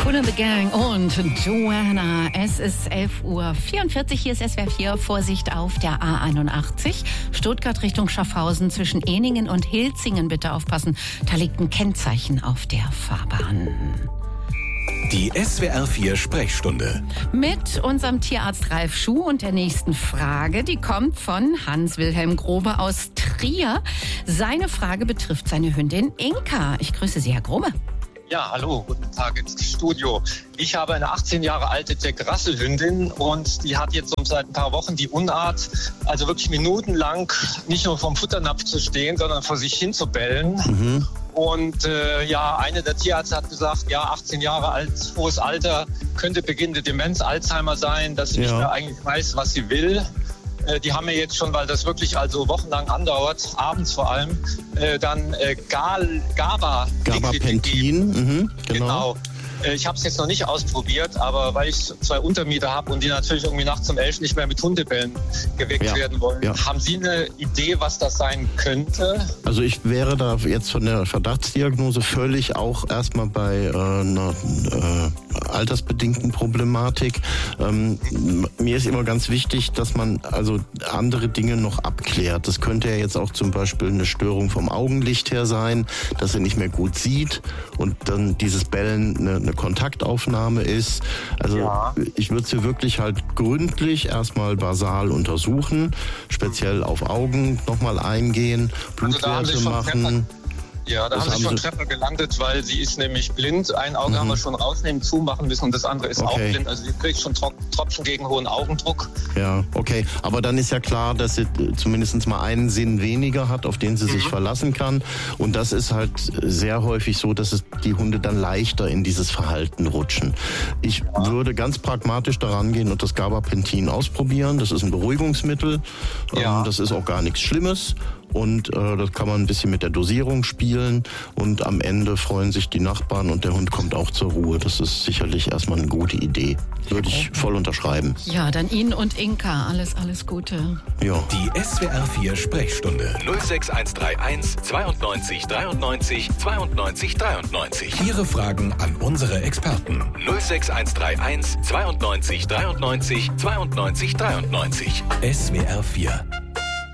Kool and the Gang und Joanna. Es ist 11:44 Uhr. Hier ist SWR 4. Vorsicht auf der A81. Stuttgart Richtung Schaffhausen zwischen Ehningen und Hilzingen. Bitte aufpassen. Da liegt ein Kennzeichen auf der Fahrbahn. Die SWR 4 Sprechstunde. Mit unserem Tierarzt Ralf Schuh und der nächsten Frage. Die kommt von Hans-Wilhelm Grobe aus Trier. Seine Frage betrifft seine Hündin Inka. Ich grüße Sie, Herr Grobe. Ja, hallo, guten Tag ins Studio. Ich habe eine 18 Jahre alte Jack Russell Hündin und die hat jetzt seit ein paar Wochen die Unart, also wirklich minutenlang nicht nur vom Futternapf zu stehen, sondern vor sich hin zu bellen. Mhm. Und eine der Tierärzte hat gesagt, 18 Jahre alt, hohes Alter, könnte beginnende Demenz, Alzheimer sein, dass sie nicht mehr eigentlich weiß, was sie will. Die haben mir jetzt schon, weil das wirklich also wochenlang andauert, abends vor allem, Gabapentin, genau. Ich habe es jetzt noch nicht ausprobiert, aber weil ich 2 Untermieter habe und die natürlich irgendwie nachts um 11 nicht mehr mit Hundebellen geweckt werden wollen. Ja. Haben Sie eine Idee, was das sein könnte? Also ich wäre da jetzt von der Verdachtsdiagnose völlig auch erstmal bei einer altersbedingten Problematik. Mir ist immer ganz wichtig, dass man also andere Dinge noch abklärt. Das könnte ja jetzt auch zum Beispiel eine Störung vom Augenlicht her sein, dass er nicht mehr gut sieht und dann dieses Bellen eine Kontaktaufnahme ist. Also ich würde sie wirklich halt gründlich erstmal basal untersuchen, speziell auf Augen nochmal eingehen, Blutwerte machen. Ja, da haben Sie schon Treffer gelandet, weil sie ist nämlich blind. Ein Auge haben wir schon rausnehmen, zumachen müssen und das andere ist auch blind. Also sie kriegt schon Tropfen gegen hohen Augendruck. Ja, okay. Aber dann ist ja klar, dass sie zumindest mal einen Sinn weniger hat, auf den sie sich verlassen kann. Und das ist halt sehr häufig so, dass die Hunde dann leichter in dieses Verhalten rutschen. Ich würde ganz pragmatisch daran gehen und das Gabapentin ausprobieren. Das ist ein Beruhigungsmittel. Das ist auch gar nichts Schlimmes. Und das kann man ein bisschen mit der Dosierung spielen und am Ende freuen sich die Nachbarn und der Hund kommt auch zur Ruhe. Das ist sicherlich erstmal eine gute Idee. Würde ich voll unterschreiben. Ja, dann Ihnen und Inka alles Gute. Ja. Die SWR 4 Sprechstunde 06131 92 93 92 93. Ihre Fragen an unsere Experten 06131 92 93 92 93. SWR 4